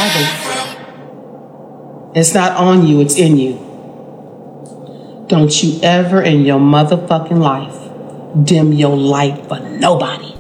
It's not on you, it's in you. Don't you ever in your motherfucking life dim your light for nobody.